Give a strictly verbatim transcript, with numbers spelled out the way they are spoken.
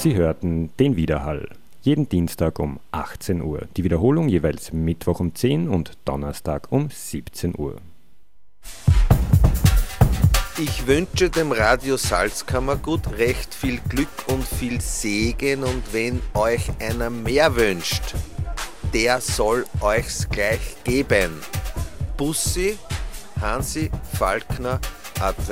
Sie hörten den Widerhall. Jeden Dienstag um achtzehn Uhr. Die Wiederholung jeweils Mittwoch um zehn und Donnerstag um siebzehn Uhr. Ich wünsche dem Radio Salzkammergut recht viel Glück und viel Segen, und wenn euch einer mehr wünscht, der soll euch's gleich geben. Bussi, Hansi Falkner, Advent.